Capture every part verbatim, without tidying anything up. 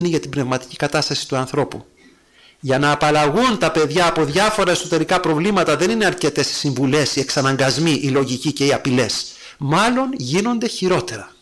για την πνευματική κατάσταση του ανθρώπου. Για να απαλλαγούν τα παιδιά από διάφορα εσωτερικά προβλήματα δεν είναι αρκετές οι συμβουλές, οι εξαναγκασμοί, οι λογικοί και οι απειλές. Μάλλον γίνονται χειρότερα.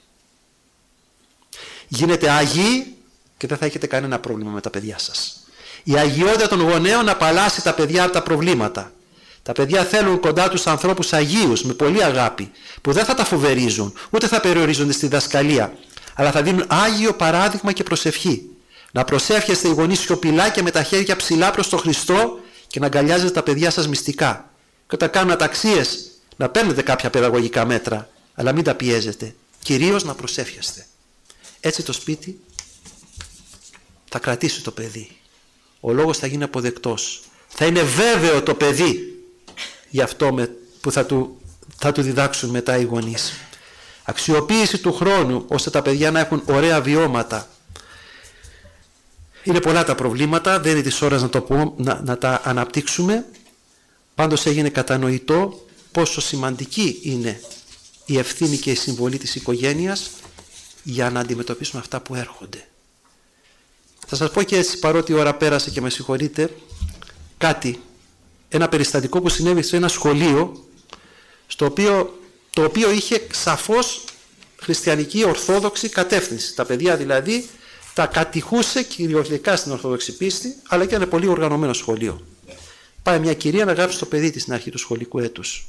Γίνετε άγιοι και δεν θα έχετε κανένα πρόβλημα με τα παιδιά σας. Η αγιότητα των γονέων απαλλάσσει τα παιδιά από τα προβλήματα. Τα παιδιά θέλουν κοντά τους ανθρώπους αγίους, με πολύ αγάπη, που δεν θα τα φοβερίζουν, ούτε θα περιορίζονται στη διδασκαλία, αλλά θα δίνουν άγιο παράδειγμα και προσευχή. Να προσεύχεστε οι γονείς σιωπηλά και με τα χέρια ψηλά προς τον Χριστό και να αγκαλιάζετε τα παιδιά σας μυστικά. Και όταν κάνουν αταξίες, να παίρνετε κάποια παιδαγωγικά μέτρα, αλλά μην τα πιέζετε. Κυρίως να προσεύχεστε. Έτσι το σπίτι θα κρατήσει το παιδί. Ο λόγος θα γίνει αποδεκτός. Θα είναι βέβαιο το παιδί για αυτό με, που θα του, θα του διδάξουν μετά οι γονείς. Αξιοποίηση του χρόνου ώστε τα παιδιά να έχουν ωραία βιώματα. Είναι πολλά τα προβλήματα, δεν είναι της ώρας να, το πω, να, να τα αναπτύξουμε. Πάντως έγινε κατανοητό πόσο σημαντική είναι η ευθύνη και η συμβολή της οικογένειας για να αντιμετωπίσουμε αυτά που έρχονται. Θα σας πω και έτσι, παρότι η ώρα πέρασε και με συγχωρείτε, κάτι, ένα περιστατικό που συνέβη σε ένα σχολείο, στο οποίο, το οποίο είχε σαφώς χριστιανική ορθόδοξη κατεύθυνση. Τα παιδιά δηλαδή τα κατηχούσε κυριολεκτικά στην ορθόδοξη πίστη, αλλά και ένα πολύ οργανωμένο σχολείο. Πάει μια κυρία να γράψει το παιδί της στην αρχή του σχολικού έτους.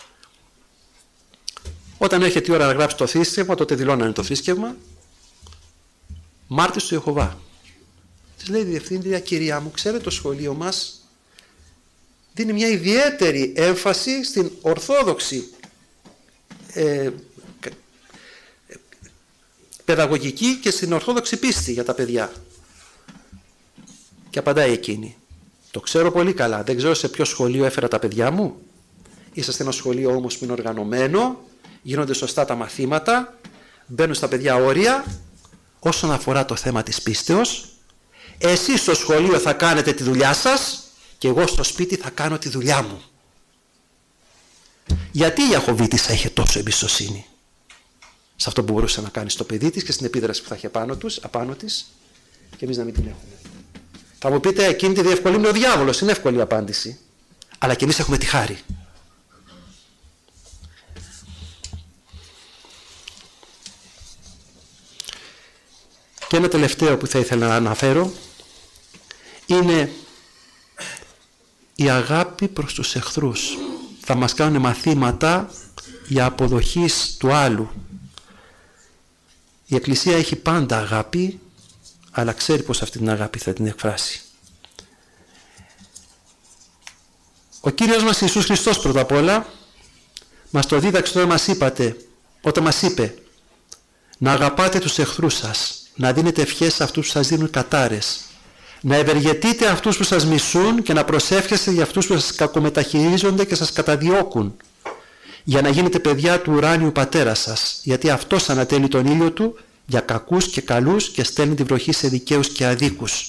Όταν έρχεται η ώρα να γράψει το θρήσκευμα, τότε δηλώνανε το θρήσκευμα, μάρτυς του Ιεχωβά. Της λέει η διευθύντρια, κυρία μου, ξέρετε το σχολείο μας δίνει μια ιδιαίτερη έμφαση στην ορθόδοξη ε, παιδαγωγική και στην ορθόδοξη πίστη για τα παιδιά. Και απαντάει εκείνη, το ξέρω πολύ καλά, δεν ξέρω σε ποιο σχολείο έφερα τα παιδιά μου. Είσαστε ένα σχολείο όμως που είναι οργανωμένο, γίνονται σωστά τα μαθήματα, μπαίνουν στα παιδιά όρια. Όσον αφορά το θέμα της πίστεως, εσείς στο σχολείο θα κάνετε τη δουλειά σας και εγώ στο σπίτι θα κάνω τη δουλειά μου. Γιατί η Ιαχωβήτισσα είχε τόσο εμπιστοσύνη σε αυτό που μπορούσε να κάνει στο παιδί της και στην επίδραση που θα είχε απάνω, τους, απάνω της, και εμείς να μην την έχουμε. Θα μου πείτε, εκείνη τη διευκολύνει ο διάβολος, είναι εύκολη η απάντηση, αλλά και εμείς έχουμε τη χάρη. Και ένα τελευταίο που θα ήθελα να αναφέρω είναι η αγάπη προς τους εχθρούς. Θα μας κάνουν μαθήματα για αποδοχής του άλλου. Η Εκκλησία έχει πάντα αγάπη, αλλά ξέρει πως αυτή την αγάπη θα την εκφράσει. Ο Κύριος μας Ιησούς Χριστός πρώτα απ' όλα μας το δίδαξε όταν μας, είπατε, όταν μας είπε να αγαπάτε τους εχθρούς σας, να δίνετε ευχές σε αυτούς που σας δίνουν κατάρες, να ευεργετείτε αυτούς που σας μισούν και να προσεύχεστε για αυτούς που σας κακομεταχειρίζονται και σας καταδιώκουν, για να γίνετε παιδιά του ουράνιου πατέρα σας, γιατί αυτός ανατέλει τον ήλιο του για κακούς και καλούς και στέλνει τη βροχή σε δικαίους και αδίκους.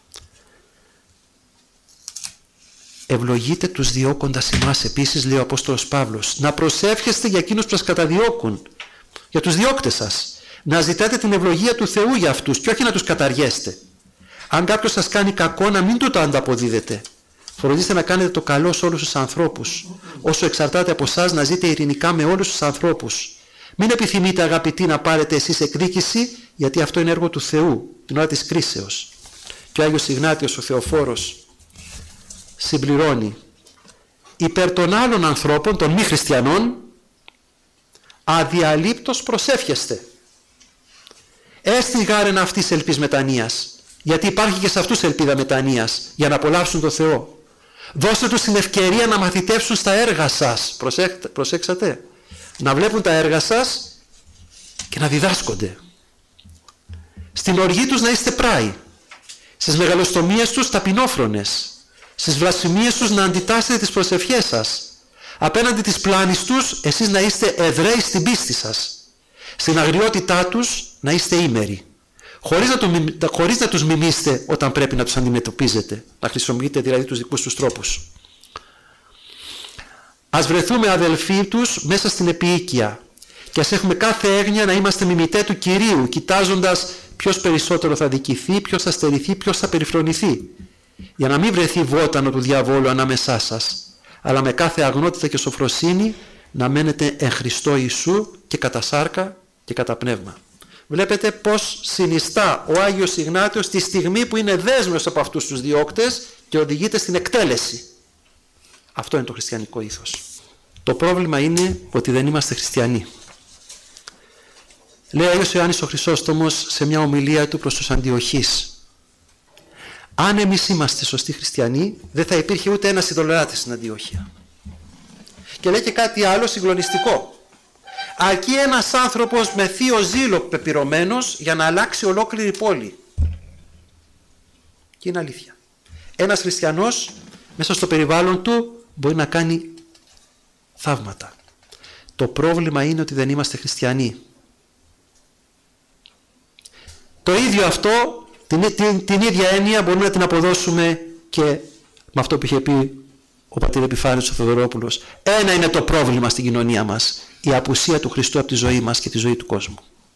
Ευλογείτε τους διώκοντας εμάς επίσης, λέει ο Απόστολος Παύλος, να προσεύχεστε για εκείνους που σας καταδιώκουν, για τους διώκτες σας, να ζητάτε την ευλογία του Θεού για αυτούς και όχι να τους καταργέστε. Αν κάποιος σας κάνει κακό, να μην του το ανταποδίδετε. Φροντίστε να κάνετε το καλό σε όλους τους ανθρώπους. Όσο εξαρτάται από εσάς, να ζείτε ειρηνικά με όλους τους ανθρώπους. Μην επιθυμείτε, αγαπητοί, να πάρετε εσείς εκδίκηση, γιατί αυτό είναι έργο του Θεού την ώρα της κρίσεως. Και ο Άγιος Ιγνάτιος ο Θεοφόρος συμπληρώνει, υπέρ των άλλων ανθρώπων, των μη χριστιανών, αδιαλείπτως προσεύχεστε. Έστι γάρεν αυτής ελπίς μετανοίας, γιατί υπάρχει και σε αυτούς ελπίδα μετανοίας, για να απολαύσουν το Θεό. Δώστε τους την ευκαιρία να μαθητεύσουν στα έργα σας. Προσέξατε, να βλέπουν τα έργα σας και να διδάσκονται. Στην οργή τους να είστε πράοι, στις μεγαλοστομίες τους ταπεινόφρονες, στις βλασφημίες τους να αντιτάσσετε τις προσευχές σας. Απέναντι της πλάνης τους εσείς να είστε εδραίοι στην πίστη σας. Στην αγριότητά τους να είστε ήμεροι. Χωρίς να, το, χωρίς να τους μιμήσετε όταν πρέπει να τους αντιμετωπίζετε. Να χρησιμοποιείτε δηλαδή τους δικούς τους τρόπους. Ας βρεθούμε αδελφοί τους μέσα στην επιοίκεια. και ας έχουμε κάθε έγνοια να είμαστε μιμητέ του Κυρίου, κοιτάζοντας ποιος περισσότερο θα δικηθεί, ποιος θα στερηθεί, ποιος θα περιφρονηθεί, για να μην βρεθεί βότανο του διαβόλου ανάμεσά σας, αλλά με κάθε αγνότητα και σοφροσύνη να μένετε εν Χριστώ Ιησού και κατά σάρκα και κατά πνεύμα. Βλέπετε πως συνιστά ο Άγιος Ιγνάτιος τη στιγμή που είναι δέσμιος από αυτούς τους διώκτες και οδηγείται στην εκτέλεση. Αυτό είναι το χριστιανικό ήθος. Το πρόβλημα είναι ότι δεν είμαστε χριστιανοί. Λέει ο Άγιος Ιωάννης ο Χρυσόστομος σε μια ομιλία του προς τους Αντιοχείς: αν εμείς είμαστε σωστοί χριστιανοί, δεν θα υπήρχε ούτε ένας ειδωλολάτρης στην Αντιοχία. Και λέει και κάτι άλλο συγκλονιστικό: αρκεί ένας άνθρωπος με θείο ζήλο πεπειρωμένος για να αλλάξει ολόκληρη πόλη. Και είναι αλήθεια. Ένας χριστιανός μέσα στο περιβάλλον του μπορεί να κάνει θαύματα. Το πρόβλημα είναι ότι δεν είμαστε χριστιανοί. Το ίδιο αυτό, την, την, την ίδια έννοια μπορούμε να την αποδώσουμε και με αυτό που είχε πει ο πατήρ Επιφάνιος ο Θεοδωρόπουλος. Ένα είναι το πρόβλημα στην κοινωνία μας: η απουσία του Χριστού από τη ζωή μας και τη ζωή του κόσμου.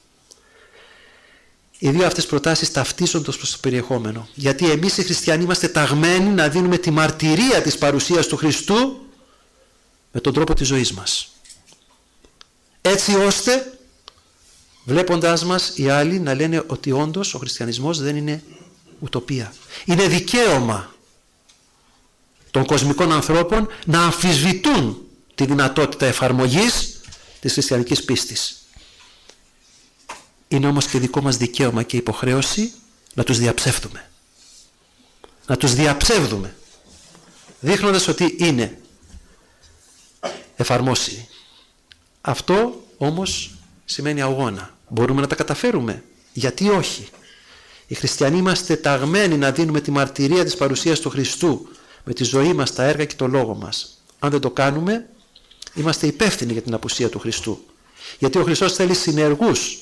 Οι δύο αυτές προτάσεις ταυτίζονται προς το περιεχόμενο. Γιατί εμείς οι χριστιανοί είμαστε ταγμένοι να δίνουμε τη μαρτυρία της παρουσίας του Χριστού με τον τρόπο της ζωής μας. Έτσι ώστε, βλέποντάς μας οι άλλοι, να λένε ότι όντως ο χριστιανισμός δεν είναι ουτοπία. Είναι δικαίωμα των κοσμικών ανθρώπων να αμφισβητούν τη δυνατότητα εφαρμογής της χριστιανικής πίστης. Είναι όμως και δικό μας δικαίωμα και υποχρέωση να τους διαψεύδουμε. Να τους διαψεύδουμε, δείχνοντας ότι είναι εφαρμόσιμοι. Αυτό όμως σημαίνει αγώνα. Μπορούμε να τα καταφέρουμε? Γιατί όχι? Οι χριστιανοί είμαστε ταγμένοι να δίνουμε τη μαρτυρία της παρουσίας του Χριστού με τη ζωή μας, τα έργα και το λόγο μας. Αν δεν το κάνουμε, είμαστε υπεύθυνοι για την απουσία του Χριστού. Γιατί ο Χριστός θέλει συνεργούς.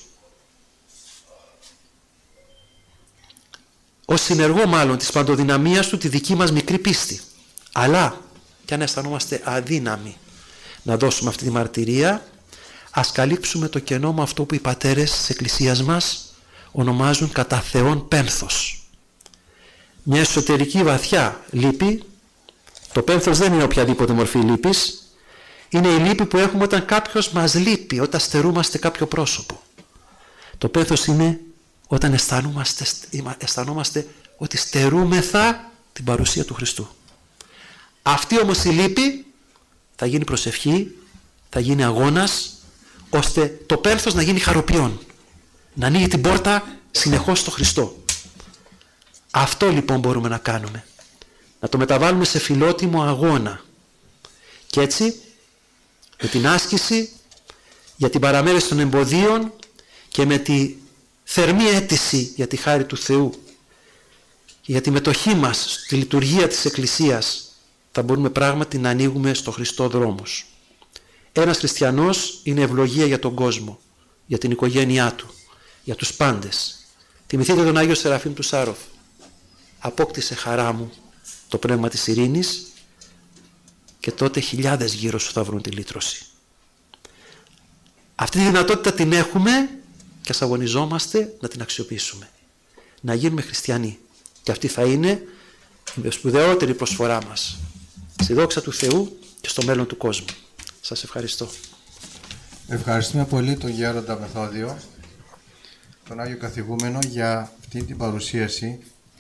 Ως συνεργό μάλλον της παντοδυναμίας του τη δική μας μικρή πίστη. Αλλά κι αν αισθανόμαστε αδύναμοι να δώσουμε αυτή τη μαρτυρία, ας καλύψουμε το κενό με αυτό που οι πατέρες της Εκκλησίας μας ονομάζουν κατά Θεόν πένθος. Μια εσωτερική βαθιά λύπη. Το πένθος δεν είναι οποιαδήποτε μορφή λύπης. Είναι η λύπη που έχουμε όταν κάποιος μας λείπει, όταν στερούμαστε κάποιο πρόσωπο. Το πένθος είναι όταν αισθανόμαστε, αισθανόμαστε ότι στερούμεθα την παρουσία του Χριστού. Αυτή όμως η λύπη θα γίνει προσευχή, θα γίνει αγώνας, ώστε το πένθος να γίνει χαροποιών. Να ανοίγει την πόρτα συνεχώς στο Χριστό. Αυτό λοιπόν μπορούμε να κάνουμε. Να το μεταβάλουμε σε φιλότιμο αγώνα. Και έτσι, με την άσκηση για την παραμέρωση των εμποδίων και με τη θερμή αίτηση για τη χάρη του Θεού και για τη μετοχή μας στη λειτουργία της Εκκλησίας, θα μπορούμε πράγματι να ανοίγουμε στο Χριστό δρόμους. Ένας χριστιανός είναι ευλογία για τον κόσμο, για την οικογένειά του, για τους πάντες. Θυμηθείτε τον Άγιο Σεραφείμ του Σάροφ: απόκτησε χαρά μου το πνεύμα της ειρήνης και τότε χιλιάδες γύρω σου θα βρουν τη λύτρωση. Αυτή τη δυνατότητα την έχουμε και ας αγωνιζόμαστε να την αξιοποιήσουμε. Να γίνουμε χριστιανοί. Και αυτή θα είναι η σπουδαιότερη προσφορά μας στη δόξα του Θεού και στο μέλλον του κόσμου. Σας ευχαριστώ. Ευχαριστούμε πολύ τον Γέροντα Μεθόδιο, τον Άγιο Καθηγούμενο, για αυτή την παρουσίαση.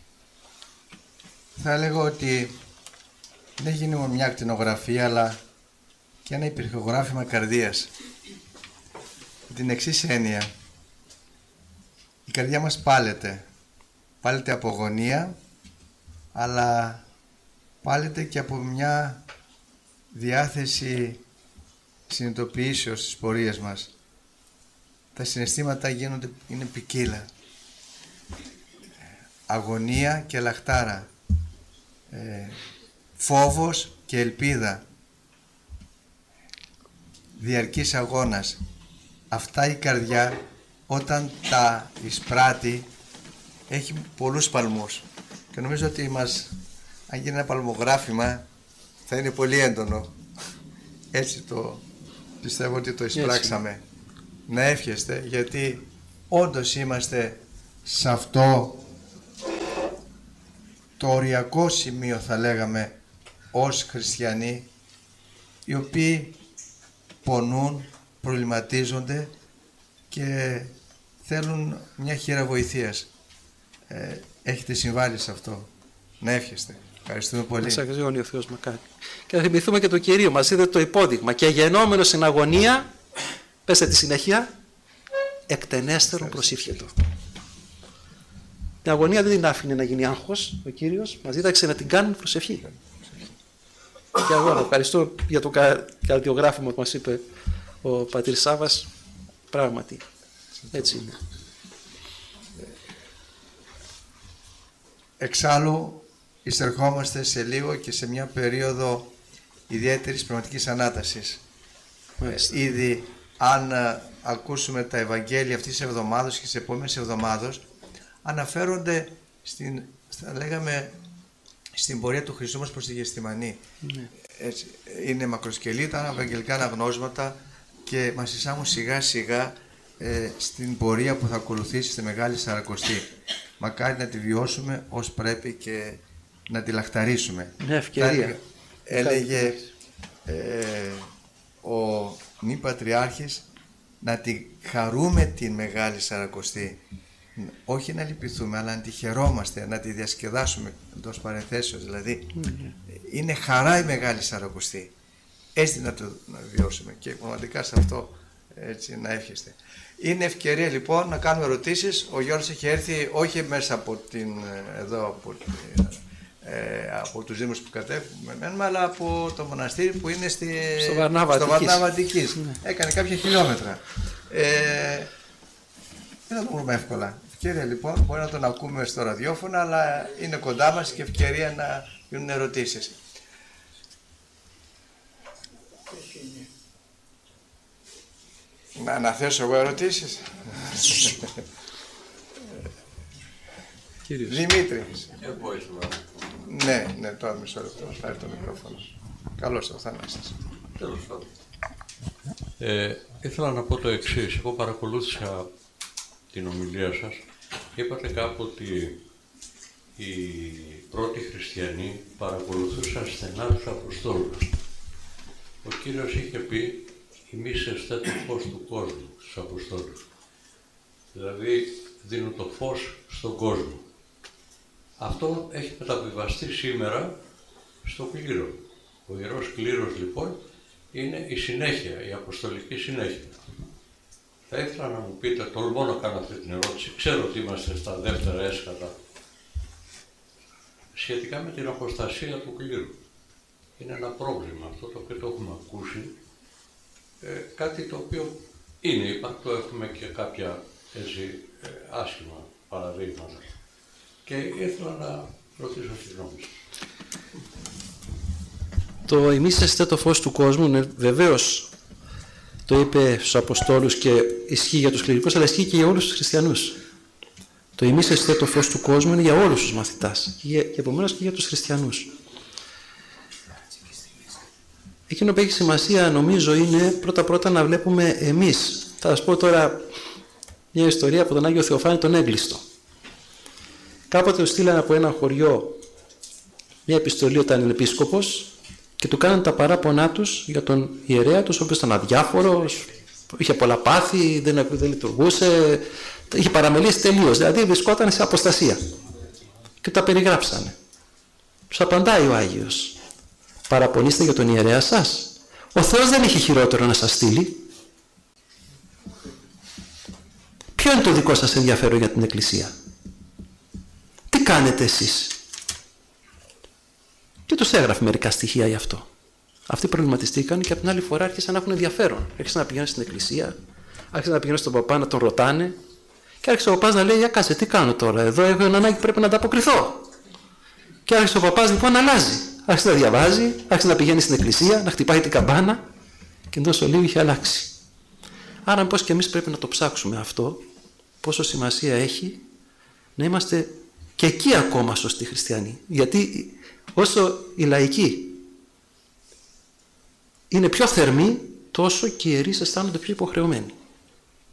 Θα έλεγα ότι δεν γίνει μόνο μια ακτινογραφία, αλλά και ένα υπερχογράφημα καρδίας. Την εξής έννοια: η καρδιά μας πάλεται. Πάλεται από αγωνία, αλλά πάλεται και από μια διάθεση συνειδητοποιήσεως στις πορείες μας. Τα συναισθήματα γίνονται, είναι ποικίλα. Αγωνία και λαχτάρα. Ε, φόβος και ελπίδα. Διαρκής αγώνας. Αυτά η καρδιά, όταν τα εισπράττει, έχει πολλούς παλμούς. Και νομίζω ότι μας, αν γίνει ένα παλμογράφημα, θα είναι πολύ έντονο. Έτσι το πιστεύω ότι το εισπράξαμε. να εύχεστε, γιατί όντως είμαστε σε αυτό το οριακό σημείο, θα λέγαμε, ως χριστιανοί, οι οποίοι πονούν, προβληματίζονται και θέλουν μια χείρα βοηθείας. Ε, έχετε συμβάλει σε αυτό. Να εύχεστε. Ευχαριστούμε πολύ. Μας αγγίζει ο Θεός μακάρι. Και να θυμηθούμε και το Κυρίο, μας είδε το υπόδειγμα. Και γενόμενο στην αγωνία, πέστε τη συνέχεια, εκτενέστερον προσήφιετο. Την αγωνία δεν την άφηνε να γίνει άγχος ο Κύριος, μας δίδαξε να την κάνουμε προσευχή. Και εγώ ευχαριστώ για το καρδιογράφημα που μας είπε ο πατήρ Σάββας. Πράγματι, έτσι είναι. Εξάλλου, εισερχόμαστε σε λίγο και σε μια περίοδο ιδιαίτερης πνευματικής ανάτασης. Ε, ήδη, αν α, ακούσουμε τα Ευαγγέλια αυτής της εβδομάδας και τις επόμενες εβδομάδες, αναφέρονται στην, θα λέγαμε, στην πορεία του Χριστού μας προς τη Γεστημανή. Ναι. Έτσι, είναι μακροσκελή τα ευαγγελικά αναγνώσματα και μας εισάγουν σιγά σιγά ε, στην πορεία που θα ακολουθήσει στη Μεγάλη Σαρακοστή. Μακάρι να τη βιώσουμε ως πρέπει και να τη λαχταρίσουμε. Ναι, ευκαιρία. Έλεγε ε, ο νη Πατριάρχης να τη χαρούμε την Μεγάλη Σαρακοστή. Όχι να λυπηθούμε, αλλά να τη χαιρόμαστε, να τη διασκεδάσουμε, εντός παρενθέσεως δηλαδή. Mm-hmm. Είναι χαρά η Μεγάλη Σαρακοστή. Έτσι να το να βιώσουμε και πραγματικά σε αυτό έτσι να εύχεστε. Είναι ευκαιρία λοιπόν να κάνουμε ερωτήσεις. Ο Γιώργος έχει έρθει όχι μέσα από, την, εδώ, από, ε, από τους Δήμους που κατέβουμε, αλλά από το μοναστήρι που είναι στη, στο Βαρνάβα Αττικής. Mm. Έκανε κάποια χιλιόμετρα. Ε, δεν θα το βρούμε εύκολα. Ευκαιρία λοιπόν, μπορεί να τον ακούμε στο ραδιόφωνο, αλλά είναι κοντά μας και ευκαιρία να γίνουν ερωτήσεις. Να αναθέσω εγώ ερωτήσεις. Κύριος. Δημήτρη. Εγώ ήσουν. Ναι, ναι, τώρα μισό λεπτό. Πάρει το μικρόφωνο. Καλώς το Θανάσης. Τέλος πάντων. Ε, ήθελα να πω το εξής. Εγώ παρακολούθησα την ομιλία σας. Είπατε κάπου ότι οι πρώτοι χριστιανοί παρακολουθούσαν στενά τους Αποστόλους. Ο Κύριος είχε πει «Εμείς εστέ το φως του κόσμου» στους Αποστόλους. Δηλαδή δίνουν το φως στον κόσμο. Αυτό έχει μεταβιβαστεί σήμερα στο κλήρο. Ο Ιερός Κλήρος λοιπόν είναι η συνέχεια, η αποστολική συνέχεια. Θα ήθελα να μου πείτε, τολμώ να κάνω αυτή την ερώτηση, ξέρω ότι είμαστε στα δεύτερα έσκατα, σχετικά με την αποστασία του κλήρου. Είναι ένα πρόβλημα αυτό το οποίο το έχουμε ακούσει, ε, κάτι το οποίο είναι υπαρκτό, έχουμε και κάποια έτσι, ε, άσχημα παραδείγματα. Και ήθελα να ρωτήσω τη γνώμη σας. Το «Εμείς εστέ το φως του κόσμου» είναι βεβαίως, το είπε στους Αποστόλους και ισχύει για τους κληρικούς, αλλά ισχύει και για όλους τους χριστιανούς. Το «Εμείς εστέ το φως του κόσμου» είναι για όλους τους μαθητάς και, και επομένως και για τους χριστιανούς. Εκείνο που έχει σημασία νομίζω είναι πρώτα-πρώτα να βλέπουμε εμείς. Θα σας πω τώρα μια ιστορία από τον Άγιο Θεοφάνη τον Έγκλειστο. Κάποτε του στείλανε από ένα χωριό μια επιστολή όταν είναι επίσκοπος και του κάνανε τα παράπονά τους για τον ιερέα τους, ο οποίος ήταν αδιάφορος, είχε πολλά πάθη, δεν, δεν λειτουργούσε, είχε παραμελήσει τελείως, δηλαδή βρισκόταν σε αποστασία. Και τα περιγράψανε. Τους απαντάει ο Άγιος: παραπονείστε για τον ιερέα σας. Ο Θεός δεν έχει χειρότερο να σας στείλει. Ποιο είναι το δικό σας ενδιαφέρον για την Εκκλησία? Τι κάνετε εσείς? Και τους έγραφε μερικά στοιχεία γι' αυτό. Αυτοί προβληματιστήκαν και από την άλλη φορά άρχισαν να έχουν ενδιαφέρον. Άρχισαν να πηγαίνουν στην εκκλησία, άρχισαν να πηγαίνουν στον παπά να τον ρωτάνε, και άρχισε ο παπάς να λέει: για κάτσε, τι κάνω τώρα, εδώ έχω ένα ανάγκη, πρέπει να ανταποκριθώ. Και άρχισε ο παπάς λοιπόν να αλλάζει. Άρχισε να διαβάζει, άρχισε να πηγαίνει στην εκκλησία, να χτυπάει την καμπάνα, και εντός ολίγου είχε αλλάξει. Άρα, πώς και εμείς πρέπει να το ψάξουμε αυτό, πόσο σημασία έχει να είμαστε και εκεί ακόμα σωστοί χριστιανοί. Γιατί όσο οι λαϊκοί είναι πιο θερμοί, τόσο και οι ιερείς αισθάνονται πιο υποχρεωμένοι.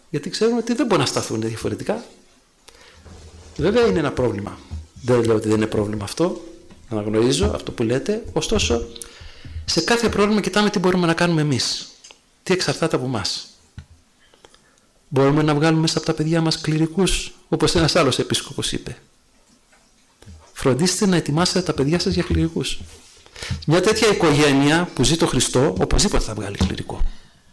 Γιατί ξέρουν ότι δεν μπορούν να σταθούν διαφορετικά. Βέβαια είναι ένα πρόβλημα. Δεν λέω ότι δεν είναι πρόβλημα αυτό. Αναγνωρίζω αυτό που λέτε. Ωστόσο, σε κάθε πρόβλημα κοιτάμε τι μπορούμε να κάνουμε εμείς. Τι εξαρτάται από εμάς. Μπορούμε να βγάλουμε μέσα από τα παιδιά μας κληρικούς, όπως ένας άλλος επίσκοπος είπε. Φροντίστε να ετοιμάσετε τα παιδιά σας για κληρικούς. Μια τέτοια οικογένεια που ζει το Χριστό, οπωσδήποτε θα βγάλει κληρικό.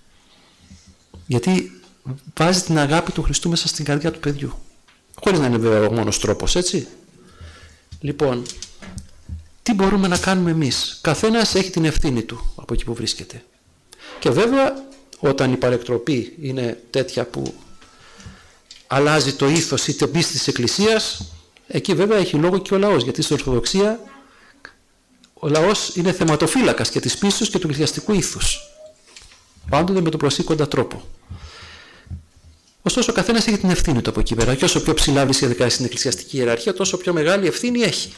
Γιατί βάζει την αγάπη του Χριστού μέσα στην καρδιά του παιδιού. Χωρίς να είναι βέβαια ο μόνος τρόπος, έτσι. Λοιπόν, τι μπορούμε να κάνουμε εμείς. Καθένας έχει την ευθύνη του από εκεί που βρίσκεται. Και βέβαια, όταν η παρεκτροπή είναι τέτοια που αλλάζει το ήθος ή την πίστη της Εκκλησίας, εκεί βέβαια έχει λόγο και ο λαός. Γιατί στην Ορθοδοξία ο λαός είναι θεματοφύλακας και της πίστης και του εκκλησιαστικού ήθους. Πάντοτε με τον προσήκοντα τρόπο. Ωστόσο, ο καθένας έχει την ευθύνη του από εκεί πέρα. Και όσο πιο ψηλά βρίσκεται στην εκκλησιαστική ιεραρχία, τόσο πιο μεγάλη ευθύνη έχει.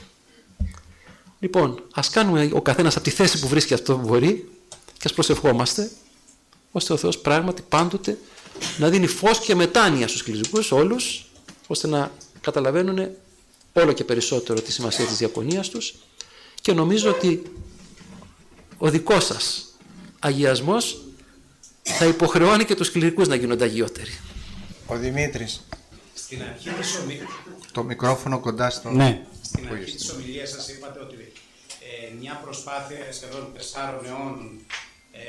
Λοιπόν, ας κάνουμε ο καθένας από τη θέση που βρίσκει αυτό που μπορεί και ας προσευχόμαστε, ώστε ο Θεός πράγματι πάντοτε να δίνει φως και μετάνοια στους κληρικούς όλους, ώστε να καταλαβαίνουν όλο και περισσότερο τη σημασία της διακονίας τους, και νομίζω ότι ο δικός σας αγιασμός θα υποχρεώνει και τους κληρικούς να γίνονται αγιότεροι. Ο Δημήτρης. Στην αρχή της ομιλίας... Το μικρόφωνο κοντά στο... Ναι. Στην αρχή της ομιλίας σας είπατε ότι ε, μια προσπάθεια σχεδόν τεσσάρων αιώνων ε,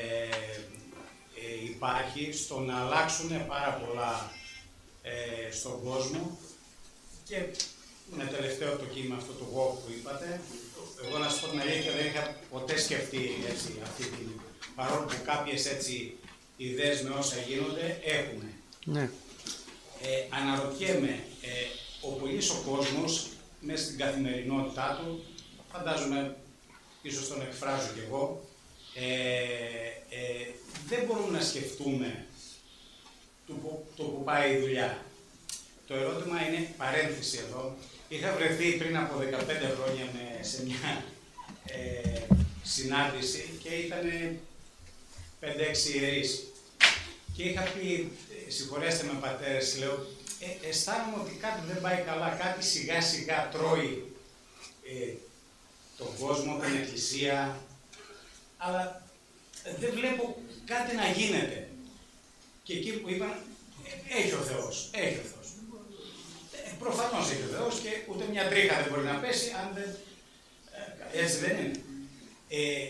ε, υπάρχει στο να αλλάξουν πάρα πολλά ε, στον κόσμο, και με τελευταίο το κείμενο αυτό το walk που είπατε, εγώ να σας πω την αλήθεια, δεν είχα ποτέ σκεφτεί έτσι, αυτή την, παρόλο που κάποιες έτσι ιδέες με όσα γίνονται έχουμε. Ναι. Ε, αναρωτιέμαι, ε, ο πολύς ο κόσμος μέσα στην καθημερινότητά του, φαντάζομαι, ίσως τον εκφράζω κι εγώ, ε, ε, δεν μπορούμε να σκεφτούμε το που, το που πάει η δουλειά. Το ερώτημα είναι παρένθεση εδώ. Είχα βρεθεί πριν από δεκαπέντε χρόνια με, σε μια ε, συνάντηση και ήταν πέντε έξι ιερείς. Και είχα πει, συγχωρέστε με πατέρες, λέω, ε, αισθάνομαι ότι κάτι δεν πάει καλά, κάτι σιγά σιγά τρώει ε, τον κόσμο, την εκκλησία, αλλά δεν βλέπω κάτι να γίνεται. Και εκεί που είπαν, ε, έχει ο Θεός, έχει ο Θεός. Ε, προφανώς έχει ο Θεός και ούτε μια τρίχα δεν μπορεί να πέσει, αν δεν, ε, έτσι δεν είναι. Ε,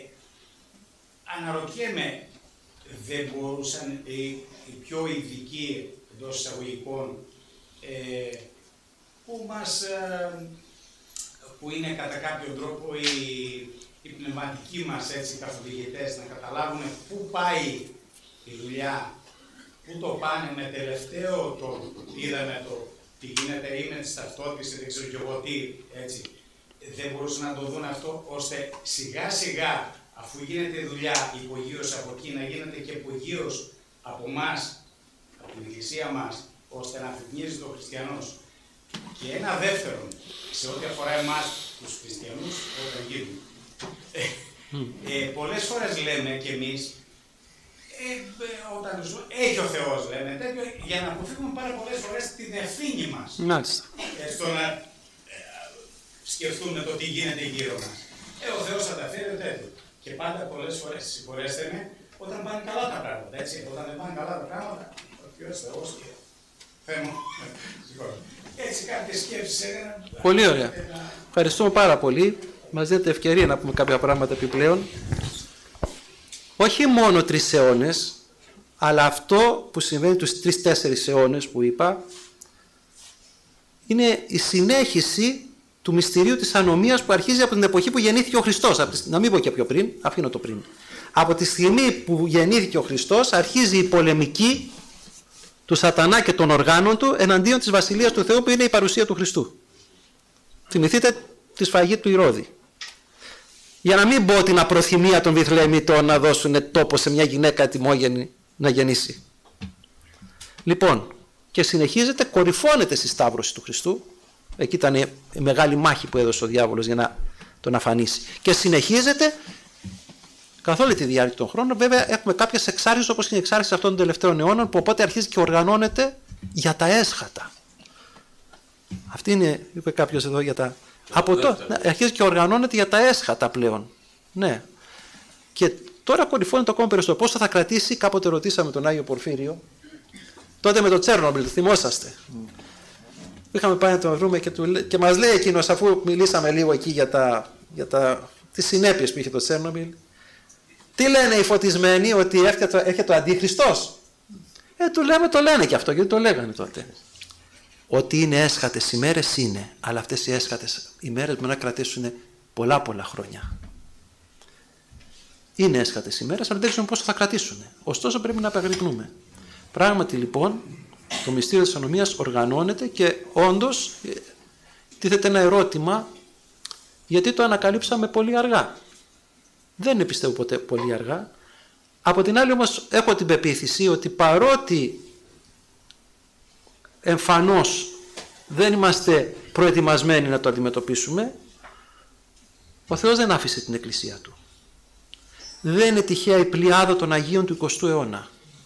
αναρωτιέμαι, δεν μπορούσαν οι, οι πιο ειδικοί εντός εισαγωγικών ε, που, μας, ε, που είναι κατά κάποιον τρόπο οι, οι πνευματικοί μας έτσι, καθοδηγητές να καταλάβουν πού πάει η δουλειά, πού το πάνε με τελευταίο το είδαμε το τι γίνεται ή με τις ταυτότητες, δεν ξέρω και εγώ τι, έτσι. Δεν μπορούσαν να το δουν αυτό, ώστε σιγά σιγά, αφού γίνεται η δουλειά υπογείως από εκεί, να γίνεται και υπογείως από εμάς, από την εκκλησία μας, ώστε να αφυπνίζει το χριστιανός. Και ένα δεύτερο, σε ό,τι αφορά εμάς τους χριστιανούς, όταν γίνουν. Ε, ε, πολλές φορές λέμε κι εμείς, ε, όταν ζούμε, έχει ο Θεός λέμε τέτοιο, για να αποφύγουμε πάρα πολλές φορές την ευθύνη μας. Μάλιστα. Ε, στο να ε, σκεφτούμε το τι γίνεται γύρω μας. Ε, ο Θεός θα τα φέρει τέτοιο. Και πάντα πολλές φορές, συγχωρέστε με, όταν πάνε καλά τα πράγματα, έτσι. Όταν δεν πάνε καλά τα πράγματα, ο Θεός Θεός και θέμα. Έτσι κάποιες σκέψεις έκανα. Πολύ ωραία. Ευχαριστούμε πάρα πολύ. Μας δίνετε ευκαιρία να πούμε κάποια πράγματα επιπλέον. Όχι μόνο τρεις αιώνες, αλλά αυτό που συμβαίνει τους τρεις-τέσσερις αιώνες που είπα, είναι η συνέχιση του μυστηρίου της ανομίας που αρχίζει από την εποχή που γεννήθηκε ο Χριστός. Να μην πω και πιο πριν, αφήνω το πριν. Από τη στιγμή που γεννήθηκε ο Χριστός αρχίζει η πολεμική του σατανά και των οργάνων του εναντίον της Βασιλείας του Θεού, που είναι η παρουσία του Χριστού. Θυμηθείτε τη σφαγή του Ηρώδη. Για να μην πω την απροθυμία των Βιθλεεμιτών να δώσουν τόπο σε μια γυναίκα ετοιμόγενη να γεννήσει. Λοιπόν, και συνεχίζεται, κορυφώνεται στη Σταύρωση του Χριστού. Εκεί ήταν η μεγάλη μάχη που έδωσε ο διάβολος για να τον αφανίσει. Και συνεχίζεται καθ' όλη τη διάρκεια των χρόνων. Βέβαια, έχουμε κάποιες εξάρσεις όπως είναι η εξάρσεις αυτών των τελευταίων αιώνων, που οπότε αρχίζει και οργανώνεται για τα έσχατα. Αυτή είναι, είπε κάποιος εδώ, για τα... Από τότε ναι, αρχίζει και οργανώνεται για τα έσχατα πλέον. Ναι. Και τώρα κορυφώνεται ακόμα περισσότερο. Πόσο θα κρατήσει, κάποτε ρωτήσαμε τον Άγιο Πορφύριο, τότε με το Τσέρνομπιλ, θυμόσαστε. Mm. Είχαμε πάει να τον βρούμε και, του, και μας λέει εκείνος, αφού μιλήσαμε λίγο εκεί για, τα, για τα, τις συνέπειες που είχε το Τσέρνομπιλ, τι λένε οι φωτισμένοι, ότι έρχεται, έρχεται ο Αντίχριστος. Ε, του λέμε, το λένε και αυτό, γιατί το λέγανε τότε. Ότι είναι έσχατες ημέρες είναι, αλλά αυτές οι έσχατες ημέρες μπορεί να κρατήσουν πολλά πολλά χρόνια. Είναι έσχατες ημέρες, αλλά δεν ξέρουμε πόσο θα κρατήσουν. Ωστόσο πρέπει να επαγρυπνούμε. Πράγματι λοιπόν, το μυστήριο της ανομίας οργανώνεται και όντως τίθεται ένα ερώτημα, γιατί το ανακαλύψαμε πολύ αργά. Δεν είναι, πιστεύω, ποτέ πολύ αργά. Από την άλλη όμως έχω την πεποίθηση ότι παρότι εμφανώς δεν είμαστε προετοιμασμένοι να το αντιμετωπίσουμε, ο Θεός δεν άφησε την Εκκλησία Του. Δεν είναι τυχαία η πλειάδα των Αγίων του εικοστού αιώνα.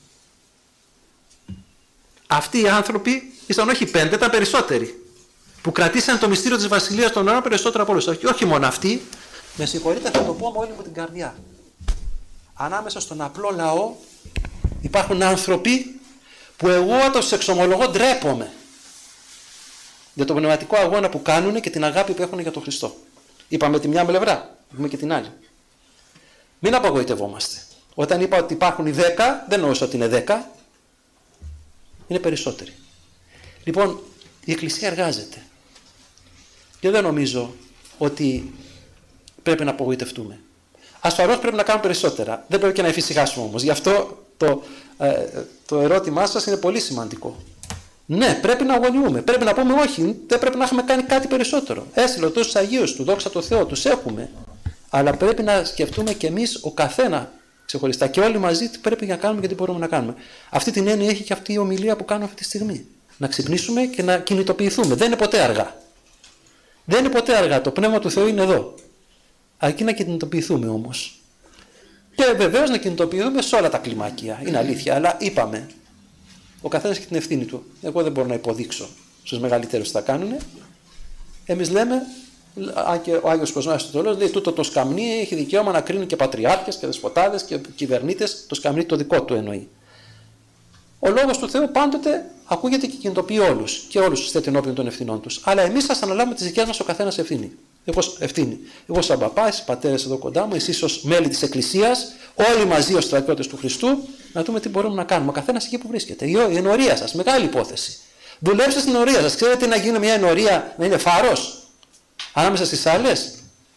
Αυτοί οι άνθρωποι ήσταν όχι πέντε, ήταν περισσότεροι, που κρατήσαν το μυστήριο της Βασιλείας των αιώνων περισσότερο από όλους. Όχι, όχι μόνο αυτοί, με συγχωρείτε, θα το πω με όλη μου την καρδιά. Ανάμεσα στον απλό λαό υπάρχουν άνθρωποι που εγώ όταν τους εξομολογώ ντρέπομαι για τον πνευματικό αγώνα που κάνουν και την αγάπη που έχουν για τον Χριστό. Είπαμε τη μια πλευρά, είπαμε και την άλλη. Μην απογοητευόμαστε. Όταν είπα ότι υπάρχουν οι δέκα, δεν νοούσα ότι είναι δέκα, είναι περισσότεροι. Λοιπόν, η Εκκλησία εργάζεται. Και δεν νομίζω ότι πρέπει να απογοητευτούμε. Ασφαλώς πρέπει να κάνουμε περισσότερα. Δεν πρέπει και να εφησυχάσουμε όμως. Γι' αυτό το, ε, το ερώτημά σας είναι πολύ σημαντικό. Ναι, πρέπει να αγωνιούμε. Πρέπει να πούμε όχι, δεν πρέπει να έχουμε κάνει κάτι περισσότερο. Έστειλε τόσους Αγίους του, δόξα τω Θεώ, τους έχουμε. Αλλά πρέπει να σκεφτούμε κι εμείς ο καθένα ξεχωριστά και όλοι μαζί τι πρέπει να κάνουμε και τι μπορούμε να κάνουμε. Αυτή την έννοια έχει και αυτή η ομιλία που κάνω αυτή τη στιγμή. Να ξυπνήσουμε και να κινητοποιηθούμε. Δεν είναι ποτέ αργά. Δεν είναι ποτέ αργά. Το Πνεύμα του Θεού είναι εδώ. Αρκεί να κινητοποιηθούμε όμως. Και βεβαίως να κινητοποιηθούμε σε όλα τα κλιμάκια. Είναι αλήθεια. Αλλά είπαμε, ο καθένας έχει την ευθύνη του. Εγώ δεν μπορώ να υποδείξω στους μεγαλύτερους τι θα κάνουν. Εμείς λέμε, αν και ο Άγιος Κοσμάς του λέει, τούτο το σκαμνί έχει δικαίωμα να κρίνει και πατριάρχες και δεσποτάδες και κυβερνήτες. Το σκαμνί το δικό του εννοεί. Ο λόγος του Θεού πάντοτε ακούγεται και κινητοποιεί όλους και όλους τους θέτει ενώπιον των ευθυνών τους. Αλλά εμείς θα αναλάβουμε τις δικές μας ο καθένας ευθύνη. Εγώ, ευθύνη. Εγώ σαν παπάς, οι πατέρες εδώ κοντά μου, εσείς ως μέλη της Εκκλησίας, όλοι μαζί ως στρατιώτες του Χριστού, να δούμε τι μπορούμε να κάνουμε. Ο καθένας εκεί που βρίσκεται. Η ενορία σας, μεγάλη υπόθεση. Δουλέψτε στην ενορία σας. Ξέρετε τι να γίνει μια ενορία να είναι φάρος ανάμεσα στις άλλες.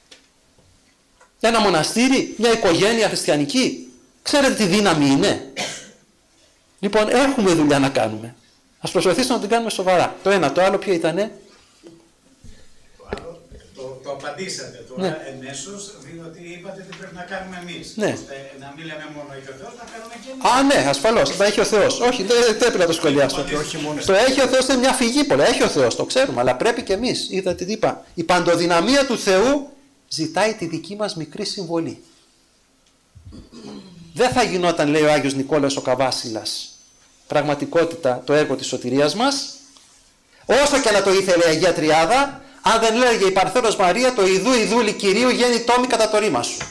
Ένα μοναστήρι, μια οικογένεια χριστιανική. Ξέρετε τι δύναμη είναι. Λοιπόν, έχουμε δουλειά να κάνουμε. Ας προσπαθήσουμε να την κάνουμε σοβαρά. Το ένα, το άλλο ποιο ήτανε. Το, το απαντήσατε τώρα ναι. Εμέσως, διότι είπατε τι πρέπει να κάνουμε εμείς. Ναι. Ώστε να μην λέμε μόνο έχει ο Θεός, να κάνουμε και εμείς. Α, ναι, ασφαλώς. Τα έχει ο Θεός. Όχι, δεν πρέπει να το σχολιάσω. Το έχει ο Θεός είναι μια φυγή πολλά. Έχει ο Θεός, το ξέρουμε, αλλά πρέπει και εμείς. Είδατε τι είπα. Η παντοδυναμία του Θεού ζητάει τη δική μας μικρή συμβολή. Δεν θα γινόταν, λέει ο Άγιος Νικόλαος ο Καβάσιλας, πραγματικότητα το έργο της σωτηρίας μας, όσο και να το ήθελε η Αγία Τριάδα, αν δεν λέγε η Παρθένος Μαρία το ιδού ιδούλη Κυρίου γέννη τόμη κατά το ρήμα σου.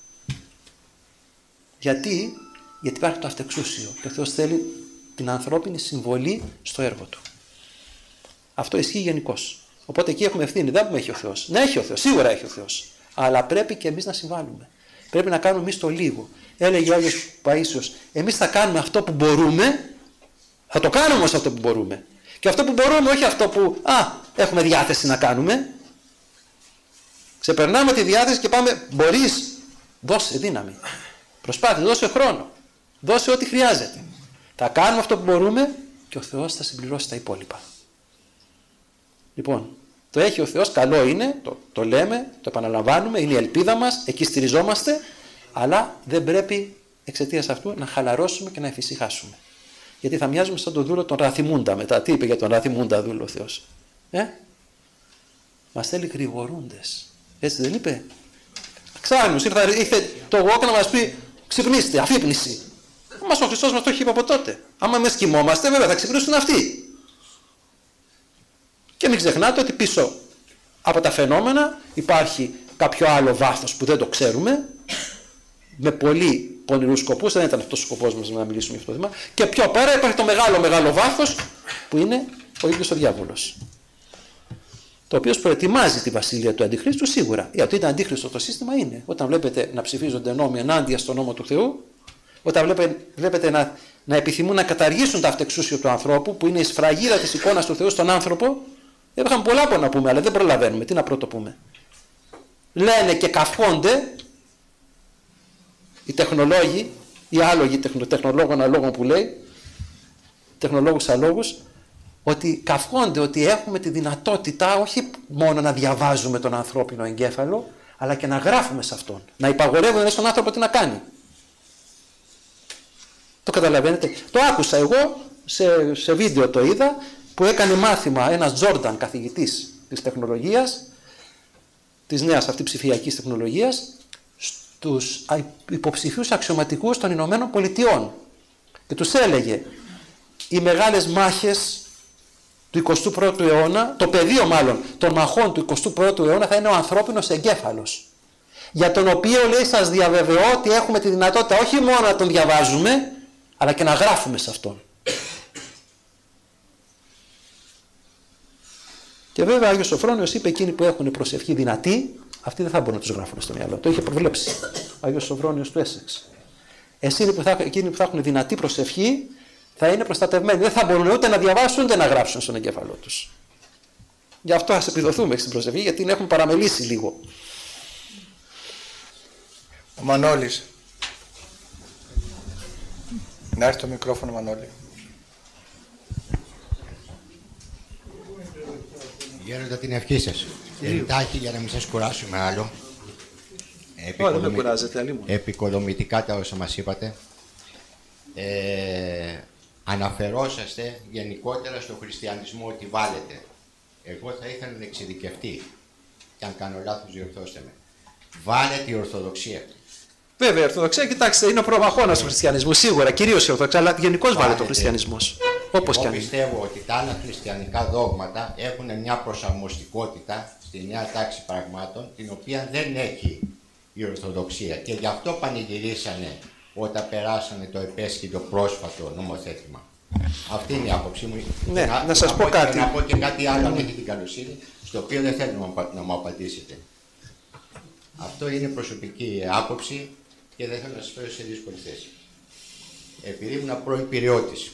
Γιατί, γιατί υπάρχει το αυτεξούσιο και ο Θεός θέλει την ανθρώπινη συμβολή στο έργο του. Αυτό ισχύει γενικώς. Οπότε εκεί έχουμε ευθύνη, δεν πούμε έχει ο Θεός. Ναι, έχει ο Θεός, σίγουρα έχει ο Θεός. Αλλά πρέπει και εμείς να συμβάλλουμε. Πρέπει να κάνουμε εμείς το λίγο. Έλεγε ο Άγιος Παΐσιος, εμείς θα κάνουμε αυτό που μπορούμε, θα το κάνουμε όμως αυτό που μπορούμε. Και αυτό που μπορούμε, όχι αυτό που α, έχουμε διάθεση να κάνουμε. Ξεπερνάμε τη διάθεση και πάμε, μπορείς, δώσε δύναμη. Προσπάθησε, δώσε χρόνο. Δώσε ό,τι χρειάζεται. Θα κάνουμε αυτό που μπορούμε και ο Θεός θα συμπληρώσει τα υπόλοιπα. Λοιπόν, το έχει ο Θεός, καλό είναι, το, το λέμε, το επαναλαμβάνουμε, είναι η ελπίδα μας, εκεί στηριζόμαστε, αλλά δεν πρέπει εξαιτίας αυτού να χαλαρώσουμε και να εφησυχάσουμε. Γιατί θα μοιάζουμε σαν τον δούλο τον Ραθιμούντα μετά. Τι είπε για τον Ραθιμούντα δούλο ο Θεός. Ε? Μας θέλει γρηγορούντες. Έτσι δεν είπε. Ξάνους, ήρθε, ήρθε το γόκ να μας πει ξυπνήστε, αφύπνιση. Μας ο Χριστός μας το έχει πει από τότε. Άμα εμείς κοιμόμαστε, βέβαια θα ξυπνήσουν αυτοί. Και μην ξεχνάτε ότι πίσω από τα φαινόμενα υπάρχει κάποιο άλλο βάθος που δεν το ξέρουμε, με πολύ πονηρούς σκοπούς, δεν ήταν αυτός ο σκοπός μας να μιλήσουμε για αυτό το θέμα, και πιο πέρα υπάρχει το μεγάλο μεγάλο βάθος που είναι ο ίδιος ο διάβολος, το οποίο προετοιμάζει τη βασιλεία του Αντιχρίστου σίγουρα. Γιατί είναι αντίχριστο το σύστημα είναι. Όταν βλέπετε να ψηφίζονται νόμοι ενάντια στον νόμο του Θεού, όταν βλέπετε, βλέπετε να, να επιθυμούν να καταργήσουν το αυτεξούσιο του ανθρώπου, που είναι η σφραγίδα της εικόνας του Θεού στον άνθρωπο, είχαμε πολλά που να πούμε, αλλά δεν προλαβαίνουμε. Τι να πρώτο πούμε. Λένε και καυχόνται οι τεχνολόγοι, οι άλογοι τεχνολόγων αλόγων που λέει, τεχνολόγους αλόγους, ότι καυχόνται ότι έχουμε τη δυνατότητα όχι μόνο να διαβάζουμε τον ανθρώπινο εγκέφαλο, αλλά και να γράφουμε σε αυτόν. Να υπαγορεύουμε στον άνθρωπο τι να κάνει. Το καταλαβαίνετε. Το άκουσα εγώ, σε, σε βίντεο το είδα, που έκανε μάθημα ένας Τζόρνταν, καθηγητής της τεχνολογίας, της νέας αυτή ψηφιακής τεχνολογίας, στους υποψηφίους αξιωματικούς των Ηνωμένων Πολιτειών. Και τους έλεγε, οι μεγάλες μάχες του εικοστού πρώτου αιώνα, το πεδίο μάλλον των μαχών του εικοστού πρώτου αιώνα θα είναι ο ανθρώπινος εγκέφαλος. Για τον οποίο, λέει, σας διαβεβαιώ ότι έχουμε τη δυνατότητα όχι μόνο να τον διαβάζουμε, αλλά και να γράφουμε σε αυτόν. Και βέβαια ο Άγιος Σοφρόνιος είπε εκείνοι που έχουν προσευχή δυνατή, αυτοί δεν θα μπορούν να τους γράφουν στο μυαλό. Το είχε προβλέψει ο Άγιος Σοφρόνιος του Έσεξ. Εκείνοι που θα, εκείνοι που θα έχουν δυνατή προσευχή θα είναι προστατευμένοι. Δεν θα μπορούν ούτε να διαβάσουν ούτε να γράψουν στον εγκέφαλό τους. Γι' αυτό ας επιδοθούμε στην προσευχή, γιατί την έχουμε παραμελήσει λίγο. Ο Μανώλης. Να έρθει το μικρόφωνο, Μανώλη. Γέροντα, την ευχή σας. Εντάχει για να μην σας κουράσουμε άλλο. Όχι, δεν με κουράζετε, αλλήμον. Επικοδομητικά τα όσα μας είπατε. Ε, αναφερόσαστε γενικότερα στο χριστιανισμό ότι βάλετε. Εγώ θα ήθελα να εξειδικευτεί. Και αν κάνω λάθος, διορθώστε με. Βάλετε η Ορθοδοξία. Βέβαια, η Ορθοδοξία, κοιτάξτε, είναι ο προμαχώνας του χριστιανισμού, σίγουρα, κυρίως η Ορθοδοξία, αλλά γενικώς βάλετε ο χριστιανισμός. Όπως Εγώ και αν είναι. πιστεύω ότι τα άλλα χριστιανικά δόγματα έχουν μια προσαρμοστικότητα στη νέα τάξη πραγμάτων, την οποία δεν έχει η Ορθοδοξία. Και γι' αυτό πανηγυρίσανε όταν περάσανε το επέσχυτο πρόσφατο νομοθέτημα. Αυτή είναι η άποψή μου. Ναι, να, να σας να πω πω κάτι. Και να πω και κάτι άλλο, αν έχετε την καλοσύνη, στο οποίο δεν θέλω να μου απαντήσετε. Αυτό είναι προσωπική άποψη και δεν θέλω να σας φέρω σε δύσκολη θέση. Επειδή ήμουν πρώην πυριώτης,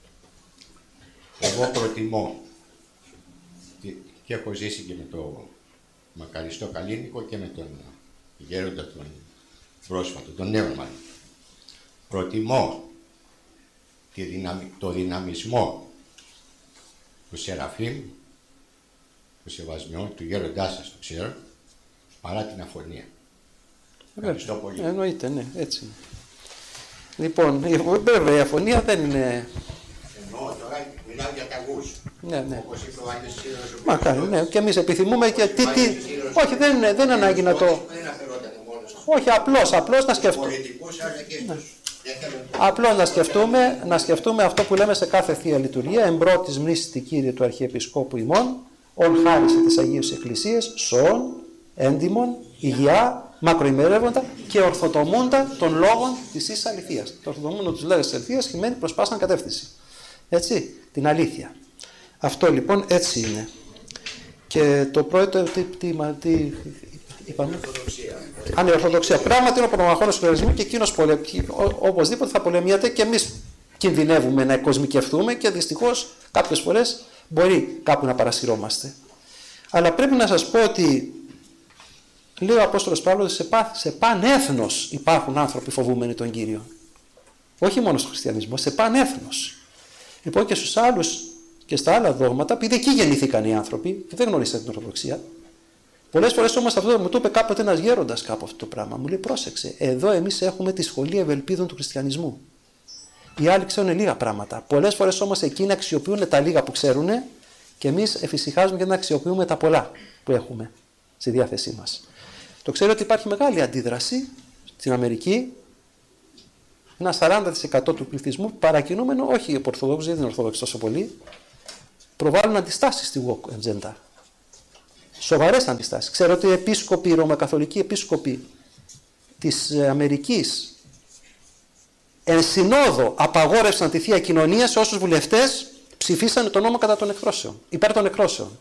εγώ προτιμώ και έχω ζήσει και με το μακαριστό Καλίνικο και με τον γέροντα τον πρόσφατο, τον νέο μάλλον. Προτιμώ τη δυναμι, το δυναμισμό του Σεραφείμ, του Σεβασμιών, του γέροντά σας, το ξέρω, παρά την αφωνία. Ευχαριστώ πολύ. Εννοείται, ναι, έτσι είναι. Λοιπόν, βέβαια η αφωνία δεν είναι... Εννοώ τώρα, μιλάω για ταγούς. Ναι, ναι. Όπως είπε ο Άγιος Σύρος. Μακάρι, ναι, και εμείς επιθυμούμε και τι, τι... Όχι, δεν είναι, δεν είναι ανάγκη να το... Δεν αφαιρόταν μόνος του. Όχι, απλώς, απλώς να σκεφτούμε. Πολιτικούς, αλλά και στους. Απλώς να σκεφτούμε, να σκεφτούμε αυτό που λέμε σε κάθε Θεία Λειτουργία, εμπρότης μνήσης τη Κύριε του Αρχιεπισκόπου ημών, ον χάρισε τις Αγίους Εκκλησίες, σώων, έντιμων, υγειά, μακροημερεύοντα και ορθοτομούντα των λόγων της εις αληθείας. Το ορθοτομούντα τους λόγους της αληθείας σημαίνει προς πάσαν κατεύθυνση. Έτσι, την αλήθεια. Αυτό λοιπόν έτσι είναι. Και το πρώτο, τι, τι, τι είπαμε. Αν η Ορθοδοξία. Πράγματι είναι ο προμαχώνας του χριστιανισμού και εκείνος πολε... οπωσδήποτε θα πολεμιάται και εμείς κινδυνεύουμε να κοσμικευτούμε και δυστυχώς κάποιες φορές μπορεί κάπου να παρασυρώμαστε. Αλλά πρέπει να σας πω ότι λέει ο Απόστολος Παύλος σε, πά... σε πανέθνος υπάρχουν άνθρωποι φοβούμενοι τον Κύριο. Όχι μόνο στο χριστιανισμό, σε πανέθνος. Λοιπόν και στους άλλους και στα άλλα δόγματα, επειδή εκεί γεννήθηκαν οι άνθρωποι και δεν γνωρίσαν την Ορθοδοξία. Πολλές φορές όμως αυτό μου το είπε κάποτε ένας γέροντας κάπου αυτό το πράγμα. Μου λέει πρόσεξε, εδώ εμείς έχουμε τη σχολή ευελπίδων του χριστιανισμού. Οι άλλοι ξέρουν λίγα πράγματα. Πολλές φορές όμως εκείνοι αξιοποιούν τα λίγα που ξέρουν και εμείς εφησυχάζουμε και να αξιοποιούμε τα πολλά που έχουμε στη διάθεσή μας. Το ξέρω ότι υπάρχει μεγάλη αντίδραση στην Αμερική ένα σαράντα τοις εκατό του πληθυσμού παρακινούμενο, όχι οι Ορθόδοξοι, δεν είναι Ορθόδοξοι τόσο πολύ, προβάλλουν αντιστάσεις στη woke agenda. Σοβαρές αντιστάσεις. Ξέρω ότι οι επίσκοποι, οι ρωμακαθολικοί επίσκοποι της Αμερικής εν συνόδο απαγόρευσαν τη Θεία Κοινωνία σε όσους βουλευτές ψηφίσαν τον νόμο κατά των εκδρόσεων, υπέρ των εκδρόσεων.